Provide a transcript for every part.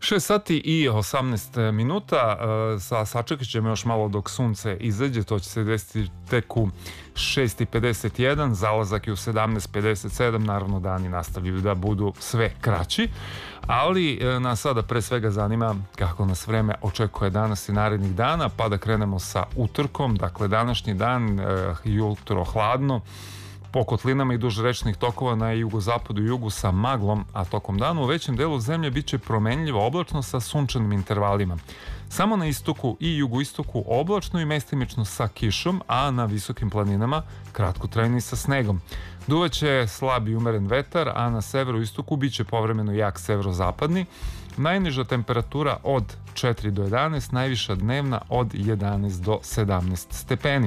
6 sati i 18 minuta. Sačekat ćemo još malo dok sunce izađe. To će se desiti tek u 6:51. Zalazak je u 17:57. Naravno, dani nastavljaju da budu sve kraći. Ali nas sada pre svega zanima kako nas vreme očekuje danas i narednih dana. Pa da krenemo sa utorkom. Dakle, današnji dan, jutro hladno, po kotlinama i duž rečnih tokova na jugozapadu i jugu sa maglom, a tokom dana u većem delu zemlje biće promenljivo oblačno sa sunčanim intervalima. Samo na istoku i jugoistoku oblačno i mestimično sa kišom, a na visokim planinama kratkotrajni sa snegom. Duvaće slab i umeren vetar, a na severoistoku biće povremeno jak severozapadni. Najniža temperatura od 4 do 11, najviša dnevna od 11 do 17 stepeni.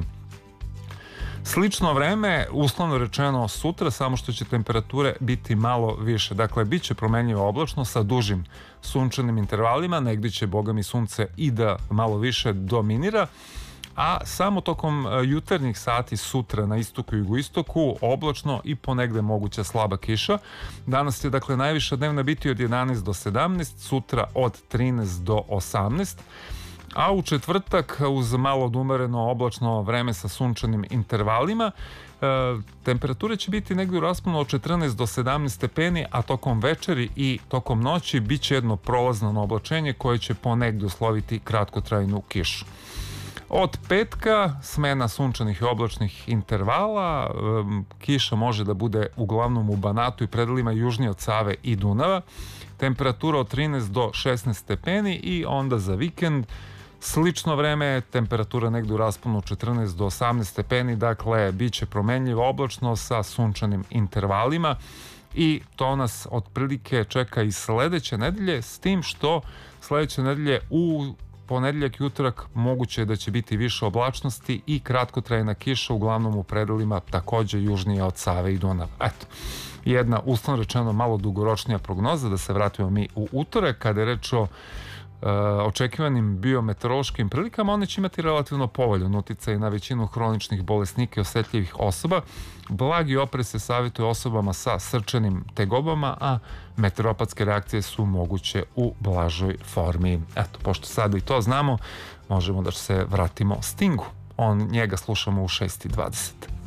Slično vreme, uslovno rečeno sutra, samo što će temperature biti malo više. Dakle, bit će promenljivo oblačno sa dužim sunčanim intervalima, negdje će, boga mi, sunce i da malo više dominira, a samo tokom jutarnjih sati sutra na istoku i jugoistoku oblačno i ponegde moguća slaba kiša. Danas je, dakle, najviša dnevna biti od 11 do 17, sutra od 13 do 18. A u četvrtak, uz malo odumereno oblačno vreme sa sunčanim intervalima, temperature će biti negdje u rasponu od 14 do 17 stepeni, a tokom večeri i tokom noći bit će jedno prolazno oblačenje koje će ponegdje usloviti kratkotrajnu kišu. Od petka smena sunčanih i oblačnih intervala, kiša može da bude uglavnom u Banatu i predelima južnije od Save i Dunava, temperatura od 13 do 16 stepeni i onda za vikend slično vreme, temperatura negdje u rasponu 14 do 18 stepeni, dakle, bit će promenljivo oblačno sa sunčanim intervalima i to nas otprilike čeka i sledeće nedelje, s tim što sledeće nedelje u ponedeljak i utorak moguće je da će biti više oblačnosti i kratkotrajna kiša, uglavnom u predelima takođe južnije od Save i Dunava. Eto, jedna uslovno rečeno malo dugoročnija prognoza. Da se vratimo mi u utorak, kada je reč o očekivanim biometeorološkim prilikama, one će imati relativno povoljan uticaj na većinu hroničnih bolesnika i osetljivih osoba. Blagi oprez se savjetuje osobama sa srčanim tegobama, a meteoropatske reakcije su moguće u blažoj formi. Eto, pošto sada i to znamo, možemo da se vratimo Stingu. Njega slušamo u 6:20.